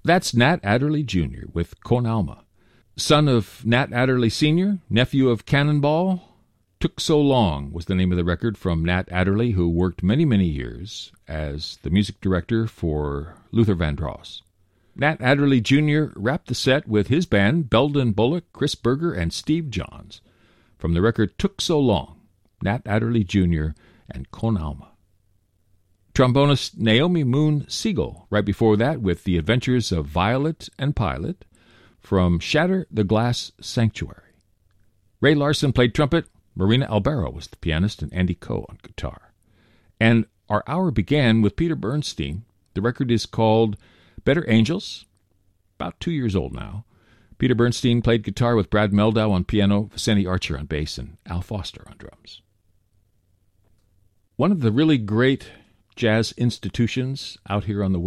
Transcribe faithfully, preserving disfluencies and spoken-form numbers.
That's Nat Adderley Junior with Con Alma. Son of Nat Adderley Senior, nephew of Cannonball, Took So Long was the name of the record from Nat Adderley, who worked many, many years as the music director for Luther Vandross. Nat Adderley Junior wrapped the set with his band, Belden Bullock, Chris Berger, and Steve Johns. From the record Took So Long, Nat Adderley Junior and Con Alma. Trombonist Naomi Moon Siegel, right before that with The Adventures of Violet and Pilot, from Shatter the Glass Sanctuary. Ray Larson played trumpet, Marina Albero was the pianist, and Andy Coe on guitar. And our hour began with Peter Bernstein. The record is called Better Angels, about two years old now. Peter Bernstein played guitar with Brad Meldau on piano, Vicente Archer on bass, and Al Foster on drums. One of the really great jazz institutions out here on the